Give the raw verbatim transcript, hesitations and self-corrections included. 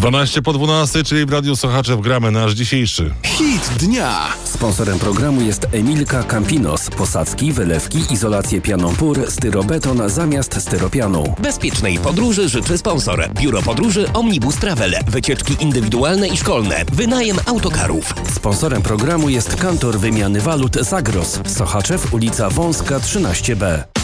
dwanaście po dwunastej, czyli w Radiu Sochaczew gramy nasz dzisiejszy hit dnia. Sponsorem programu jest Emilka Campinos. Posadzki, wylewki, izolację pianą pór, styrobeton zamiast styropianu. Bezpiecznej podróży życzy sponsor. Biuro Podróży Omnibus Travel. Wycieczki indywidualne i szkolne. Wynajem autokarów. Sponsorem programu jest Kantor Wymiany Walut Zagros. Sochaczew, ulica Wąska trzynaście B.